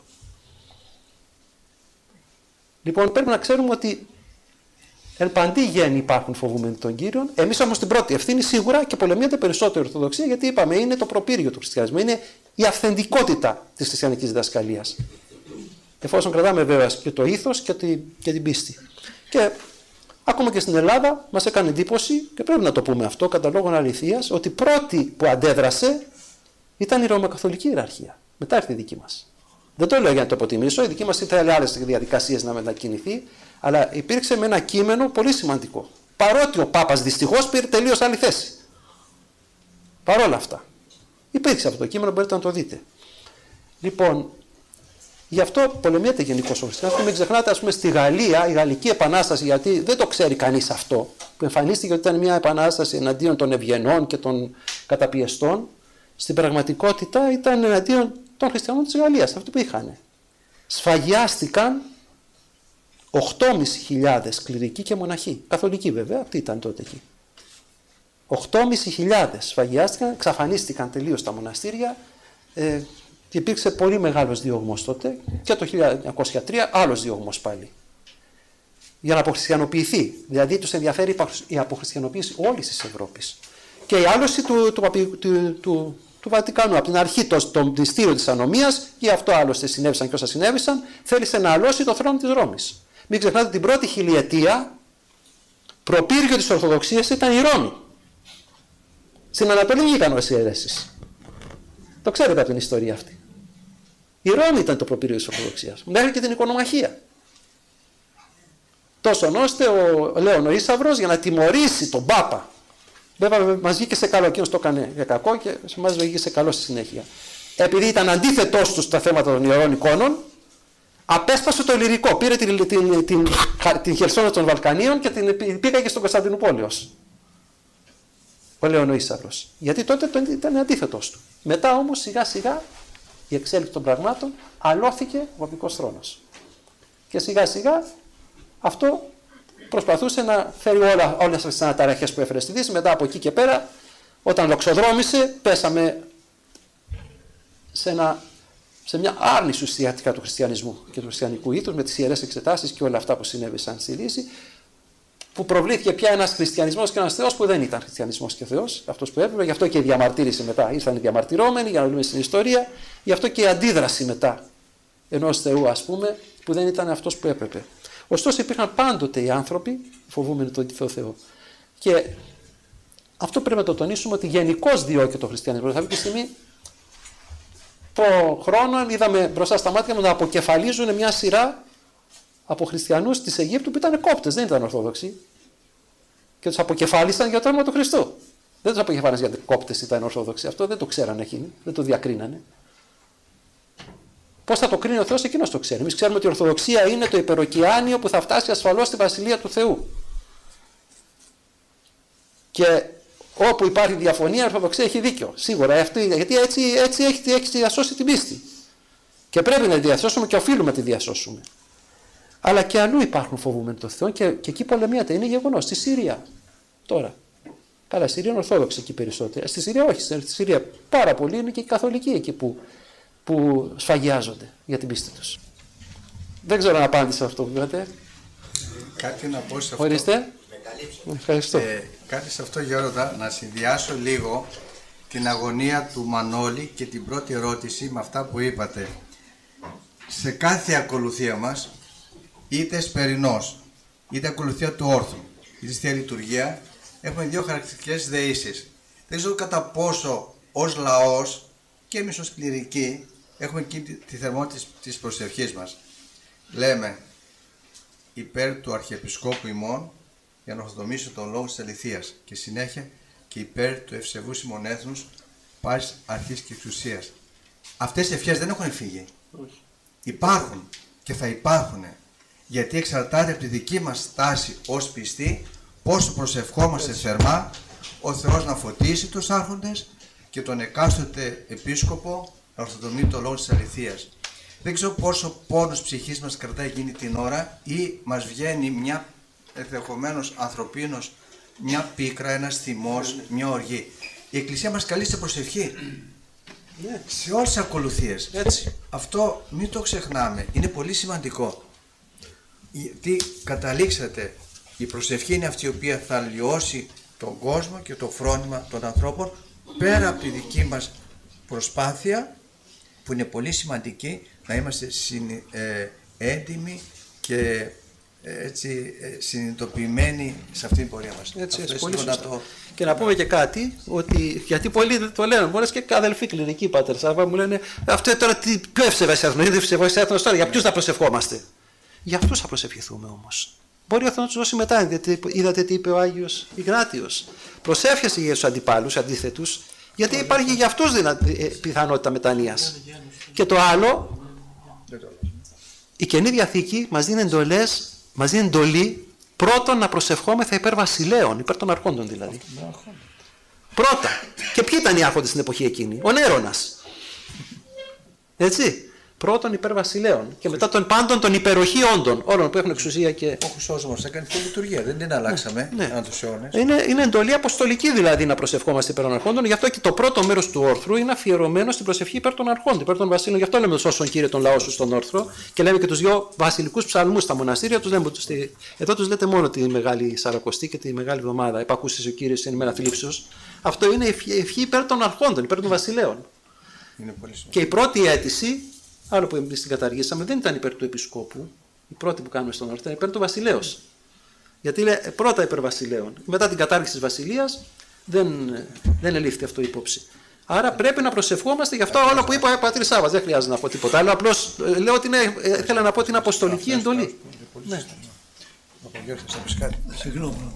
Λοιπόν, πρέπει να ξέρουμε ότι εν παντή γέννη υπάρχουν φοβούμενοι των Κύριων. Εμείς όμως την πρώτη ευθύνη σίγουρα και πολεμείται περισσότερο η Ορθοδοξία, γιατί είπαμε είναι το προπύργιο του χριστιανισμού, είναι η αυθεντικότητα της χριστιανικής διδασκαλίας. Εφόσον κρατάμε βέβαια και το ήθος και, τη, και την πίστη. Και ακόμα και στην Ελλάδα μας έκανε εντύπωση, και πρέπει να το πούμε αυτό κατά λόγων αληθείας, ότι πρώτη που αντέδρασε ήταν η ρωμακαθολική ιεραρχία. Μετά ήρθε η δική μας. Δεν το λέω για να το αποτιμήσω, η δική μας ήθελε άλλες διαδικασίες να μετακινηθεί, αλλά υπήρξε με ένα κείμενο πολύ σημαντικό. Παρότι ο Πάπας δυστυχώς πήρε τελείως άλλη θέση. Παρόλα αυτά. Υπήρξε αυτό το κείμενο, μπορείτε να το δείτε. Λοιπόν, γι' αυτό πολεμιέται γενικώς ο χριστιανισμός. Μην ξεχνάτε, ας πούμε, στη Γαλλία, η Γαλλική Επανάσταση, γιατί δεν το ξέρει κανείς αυτό, που εμφανίστηκε ότι ήταν μια επανάσταση εναντίον των ευγενών και των καταπιεστών, στην πραγματικότητα ήταν εναντίον των χριστιανών της Γαλλίας, αυτό που είχαν. Σφαγιάστηκαν οκτώ χιλιάδες κληρικοί και μοναχοί. Καθολικοί βέβαια, αυτοί ήταν τότε εκεί. οκτώ χιλιάδες σφαγιάστηκαν, εξαφανίστηκαν τελείως τα μοναστήρια. Ε, και υπήρξε πολύ μεγάλος διωγμός τότε, και το χίλια εννιακόσια τρία άλλος διωγμός πάλι. Για να αποχριστιανοποιηθεί. Δηλαδή τους ενδιαφέρει η αποχριστιανοποίηση όλης της Ευρώπης. Και η άλωση του, του, του, του, του, του Βατικανού. Από την αρχή το, το μυστήριο της ανομίας, και αυτό άλλωστε συνέβησαν και όσα συνέβησαν, θέλησε να αλώσει το θρόνο της Ρώμης. Μην ξεχνάτε την πρώτη χιλιετία προπύργιο της Ορθοδοξίας ήταν η Ρώμη. Στην Ανατολή βγήκαν όλες οι αιρέσεις. Το ξέρετε από την ιστορία αυτή. Η Ρώμη ήταν το προπύργιο της Ορθοδοξίας. Μέχρι και την οικονομαχία. Τόσο ώστε ο Λέων ο Ίσαυρος για να τιμωρήσει τον Πάπα. Βέβαια μας βγήκε σε καλό, εκείνος το έκανε για κακό και σε εμάς βγήκε σε καλό στη συνέχεια. Επειδή ήταν αντίθετός του στα θέματα των ιερών εικόνων, απέσπασε το Ιλλυρικό. Πήρε την, την, την, την Χερσόνα των Βαλκανίων και την πήγαγε στον Κωνσταντινούπολεως. Ο Λέων ο Ίσαυρος. Γιατί τότε ήταν αντίθετος του. Μετά όμως σιγά σιγά η εξέλιξη των πραγμάτων αλώθηκε ο παπικός θρόνος. Και σιγά σιγά αυτό προσπαθούσε να φέρει όλα, όλες τις αναταραχές που έφερε στη Δύση. Μετά από εκεί και πέρα, όταν λοξοδρόμησε, πέσαμε σε, ένα, σε μια άρνηση ουσιαστικά του χριστιανισμού και του χριστιανικού ήθους, με τις ιερές εξετάσεις και όλα αυτά που συνέβησαν στη Δύση, που προβλήθηκε πια ένας χριστιανισμός και ένας Θεός που δεν ήταν χριστιανισμός και Θεός, αυτός που έπρεπε. Γι' αυτό και η διαμαρτύρηση μετά. Ήρθαν οι διαμαρτυρόμενοι, για να δούμε στην ιστορία, γι' αυτό και η αντίδραση μετά ενός Θεού, ας πούμε, που δεν ήταν αυτός που έπρεπε. Ωστόσο υπήρχαν πάντοτε οι άνθρωποι φοβούμενοι τον Θεό Θεό. Και αυτό πρέπει να το τονίσουμε, ότι γενικώς διώκει το χριστιανισμό. Αυτή τη στιγμή, το χρόνο είδαμε μπροστά στα μάτια μας να αποκεφαλίζουν μια σειρά από χριστιανούς της Αιγύπτου που ήταν κόπτες, δεν ήταν Ορθόδοξοι. Και τους αποκεφάλισαν για το όνομα του Χριστού. Δεν τους αποκεφάλισαν γιατί κόπτες ήταν Ορθόδοξοι. Αυτό δεν το ξέρανε εκείνοι, δεν το διακρίνανε. Πώς θα το κρίνει ο Θεός, εκείνος το ξέρει. Εμείς ξέρουμε ότι η Ορθοδοξία είναι το υπεροκειάνιο που θα φτάσει ασφαλώς στη Βασιλεία του Θεού. Και όπου υπάρχει διαφωνία, η Ορθοδοξία έχει δίκιο. Σίγουρα. Αυτή, γιατί έτσι, έτσι έχει, έχει διασώσει την πίστη. Και πρέπει να τη διασώσουμε και οφείλουμε να τη διασώσουμε. Αλλά και αλλού υπάρχουν φοβούμενοι τον Θεό και, και εκεί πολεμιέται. Είναι γεγονός. Στη Συρία τώρα. Καλά, στη Συρία είναι Ορθόδοξη εκεί περισσότερο. Στη Συρία όχι. Στη Συρία πάρα πολλοί είναι και οι Καθολικοί εκεί που. που σφαγιάζονται για την πίστη τους. Δεν ξέρω αν απάντησα αυτό που είπατε. Κάτι να πω σε αυτό. Ορίστε. Ευχαριστώ. Ε, κάτι σε αυτό, Γέροντα, να συνδυάσω λίγο την αγωνία του Μανώλη και την πρώτη ερώτηση με αυτά που είπατε. Σε κάθε ακολουθία μας, είτε σπερινός, είτε ακολουθία του όρθου, είτε στη λειτουργία, έχουμε δύο χαρακτηριστικές δεήσεις. Δεν ξέρω κατά πόσο ως λαός και εμείς ως κληρικοί έχουμε εκεί τη θερμότητα της προσευχής μας. Λέμε υπέρ του Αρχιεπισκόπου ημών για να ορθοδομήσω τον λόγο της αληθείας και συνέχεια και υπέρ του ευσεβούς ημών έθνους πάσης αρχής και εξουσίας. Αυτές οι ευχές δεν έχουν φύγει. Όχι. Υπάρχουν και θα υπάρχουν, γιατί εξαρτάται από τη δική μας στάση ως πιστοί, πόσο προσευχόμαστε θερμά ο Θεός να φωτίσει τους άρχοντες και τον εκάστοτε επίσκοπο να ορθοδομεί το λόγο της αληθείας. Δεν ξέρω πόσο πόνος ψυχής μας κρατάει εκείνη την ώρα ή μας βγαίνει μια ενδεχομένως ανθρωπίνος, μια πίκρα, ένας θυμός, μια οργή. Η Εκκλησία μας καλεί σε προσευχή. Ναι. Σε όλες τις ακολουθίες. Έτσι. Αυτό μην το ξεχνάμε. Είναι πολύ σημαντικό. Γιατί καταλήξατε, η προσευχή είναι αυτή η οποία θα λιώσει τον κόσμο και το φρόνημα των ανθρώπων πέρα από τη δική μας προσπάθεια, που είναι πολύ σημαντική, να είμαστε συν, ε, έντιμοι και έτσι συνειδητοποιημένοι σε αυτήν την πορεία μας. Έτσι, έτσι, πολύ σωστά. Το... Και να πούμε και κάτι, ότι, γιατί πολλοί το λένε, πολλές και αδελφοί κλινικοί πατέρες, αλλά μου λένε, αυτό τώρα τι, ποιο ευσεβές έθνος, είναι ευσεβές έθνος τώρα, για ποιους θα προσευχόμαστε. Για αυτούς θα προσευχηθούμε όμως. Μπορεί ο Θεός να τους δώσει μετά, γιατί είδατε τι είπε ο Άγιος Ιγνάτιος. Προσεύχεσαι για τους αντιπάλους, αντίθετους, γιατί υπάρχει για αυτούς πιθανότητα μετανοίας. Και το άλλο, η Καινή Διαθήκη μας δίνει εντολές, μας δίνει εντολή πρώτον να προσευχόμεθα υπέρ βασιλέων, υπέρ των αρχόντων δηλαδή. Πρώτα. Και ποιοι ήταν οι άρχοντες στην εποχή εκείνη? Ο Νέρονας. Έτσι. Πρώτον υπέρ βασιλέων και μετά των πάντων των υπεροχή όντων, όλων που έχουν εξουσία και. Ο Χρυσόστομος έκανε τη λειτουργία, δεν την αλλάξαμε ναι, ανά τους αιώνες. Είναι, είναι εντολή αποστολική δηλαδή να προσευχόμαστε υπέρ των αρχόντων, γι' αυτό και το πρώτο μέρος του όρθρου είναι αφιερωμένο στην προσευχή υπέρ των αρχόντων, υπέρ των βασίλων. Γι' αυτό λέμε το σώσον Κύριε τον λαό σου στον όρθρο και λέμε και τους δύο βασιλικούς ψαλμούς στα μοναστήρια. Τους λέμε, εδώ τους λέτε μόνο τη Μεγάλη Σαρακοστή και τη Μεγάλη Εβδομάδα. Επακούσεις ο Κύριος εν ημέρα θλίψεως. Αυτό είναι ευχή υπέρ των αρχόντων, υπέρ των βασιλέων. Και η πρώτη αίτηση. Άλλο που εμείς την καταργήσαμε δεν ήταν υπέρ του επισκόπου, η πρώτη που κάνουμε στον όρθρο ήταν υπέρ του βασιλέως. Γιατί λέει πρώτα υπέρ βασιλέων. Μετά την κατάργηση της βασιλείας δεν, δεν ελήφθη αυτό υπόψη. Άρα πρέπει να προσευχόμαστε, γι' αυτό όλο που είπε ο πατήρ Σάββας. Δεν χρειάζεται να πω τίποτα άλλο. Απλώς λέω ότι είναι, ήθελα να πω ότι είναι αποστολική εντολή. Ναι. Συγγνώμη.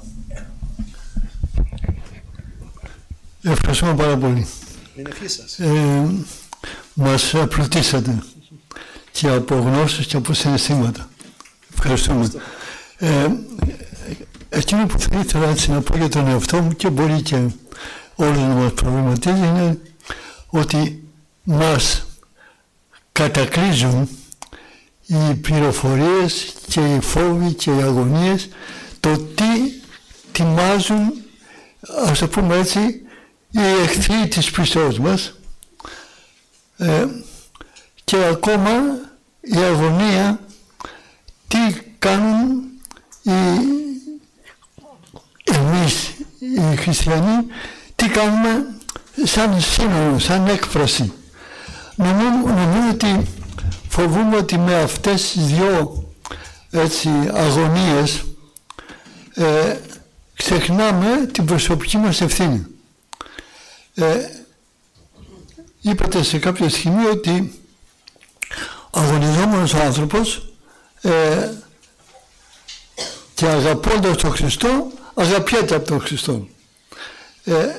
Ευχαριστούμε πάρα πολύ. Είναι ευχή σας. Ε, μας πλουτίσατε και από γνώσεις και από συναισθήματα. Ευχαριστούμε. Ε, εκείνο που θα ήθελα έτσι να πω για τον εαυτό μου και μπορεί και όλους να μας προβληματίζει είναι ότι μας κατακρίζουν οι πληροφορίες και οι φόβοι και οι αγωνίες, το τι τιμάζουν, ας το πούμε έτσι, οι εχθροί της πιστός μας. Ε, και ακόμα η αγωνία τι κάνουν οι, εμείς οι χριστιανοί, τι κάνουμε σαν σύνολο, σαν έκφραση. Νομίζω, νομίζω ότι φοβούμαι ότι με αυτές τις δυο έτσι, αγωνίες ε, ξεχνάμε την προσωπική μας ευθύνη. Ε, είπατε σε κάποια στιγμή ότι αγωνιζόμενος ο άνθρωπος ε, και αγαπώντας τον Χριστό αγαπιέται από τον Χριστό. Ε,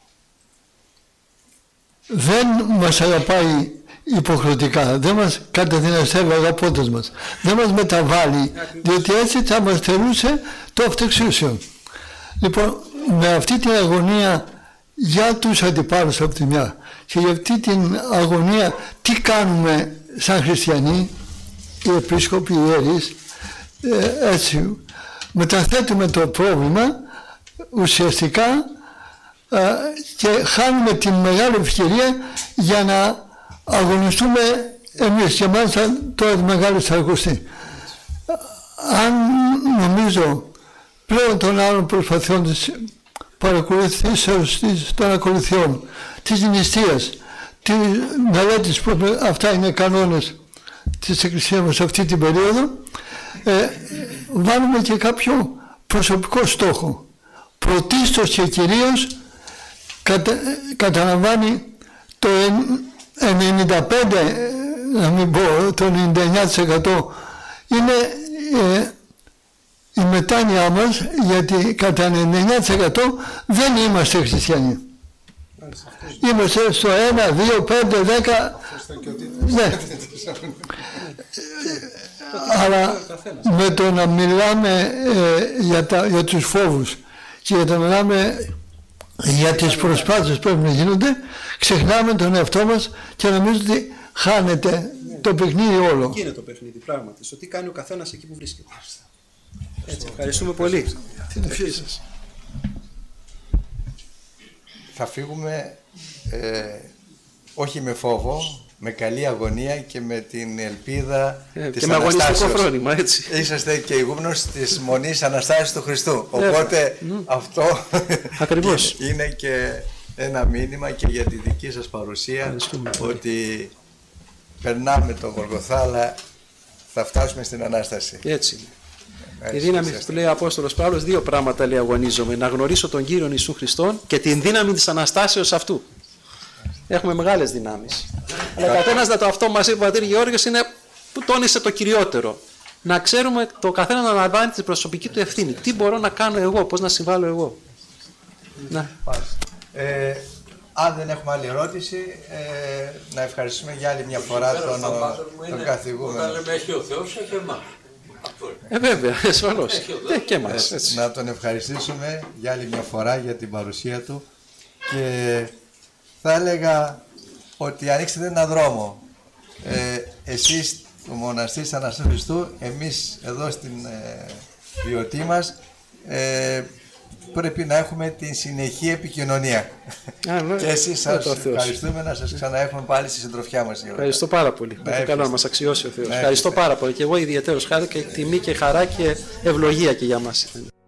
δεν μας αγαπάει υποχρεωτικά, δεν μας καταδυναστεύει αγαπώντας μας, δεν μας μεταβάλλει, διότι έτσι θα μας θερούσε το αυτοεξούσιο. Λοιπόν, με αυτή την αγωνία για τους αντιπάλους από τη μια και για αυτή την αγωνία τι κάνουμε σαν χριστιανοί, οι επίσκοποι, οι ιερείς, ε, έτσι μεταθέτουμε το πρόβλημα ουσιαστικά ε, και χάνουμε την μεγάλη ευκαιρία για να αγωνιστούμε εμείς και μάλιστα τώρα τη Μεγάλη Σαρακοστή. Αν νομίζω πλέον των άλλων προσπαθειών της παρακολουθήσεως των ακολουθιών, της νηστείας, της μελέτης, αυτά είναι κανόνες της Εκκλησίας μας αυτή την περίοδο, ε, βάλουμε και κάποιο προσωπικό στόχο. Πρωτίστως και κυρίως κατα, καταλαμβάνει το ενενήντα πέντε, να μην πω το ενενήντα εννιά τοις εκατό είναι ε, η μετάνοια μας, γιατί κατά ενενήντα εννιά τοις εκατό δεν είμαστε χριστιανοί. Είμαστε στο ένα, δύο, πέντε, δέκα. Ναι. Αλλά με το να μιλάμε ε, για, τα, για τους φόβους και για το να μιλάμε για τις προσπάθειες που πρέπει να γίνονται, ξεχνάμε τον εαυτό μας και νομίζω ότι χάνεται το παιχνίδι όλο. Εκεί είναι το παιχνίδι, πράγματι. Στο τι κάνει ο καθένας εκεί που βρίσκεται. Έτσι, ευχαριστούμε πολύ. Την ευχή σας. Θα φύγουμε ε, όχι με φόβο, με καλή αγωνία και με την ελπίδα ε, της και με αγωνιστικό φρόνημα, έτσι. Είσαστε και ηγούμενος της Μονής Αναστάσεως του Χριστού. Οπότε mm. αυτό ακριβώς είναι και ένα μήνυμα και για τη δική σας παρουσία, ότι περνάμε τον Γολγοθά, αλλά θα φτάσουμε στην Ανάσταση. Έτσι. Η δύναμη που λέει ο Απόστολος Παύλος, δύο πράγματα λέει αγωνίζομαι. Να γνωρίσω τον Κύριον Ιησού Χριστόν και την δύναμη της Αναστάσεως αυτού. Έχουμε μεγάλες δυνάμεις. Αλλά καθένας να το αυτό μας είπε ο πατήρ Γεώργιος είναι που τόνισε το κυριότερο. Να ξέρουμε το καθένα να αναλαμβάνει την προσωπική του ευθύνη. Τι μπορώ να κάνω εγώ, πώς να συμβάλλω εγώ. Να. Ε, αν δεν έχουμε άλλη ερώτηση, ε, να ευχαριστούμε για άλλη μια φορά τον, τον καθηγούμενο. Όταν λέμε έχει ο Θεός, έχει εμάς. Ε, βέβαια, ασφαλώς. Ε, και εμάς. Ε, να τον ευχαριστήσουμε για άλλη μια φορά για την παρουσία του και θα έλεγα ότι ανοίξετε έναν δρόμο. Ε, εσείς, το μοναστήρι της Αναστάσεως Χριστού, εμείς εδώ στην ε, βιωτή μας, ε, πρέπει να έχουμε την συνεχή επικοινωνία. Α, ναι. Και εσείς σας ευχαριστούμε, να σας ξαναέχουμε πάλι στη συντροφιά μας. Ευχαριστώ πάρα πολύ. Με το καλό να μας αξιώσει ο Θεός. Ευχαριστώ πάρα πολύ. Και εγώ ιδιαίτερος χάρη και τιμή και χαρά και ευλογία και για μας.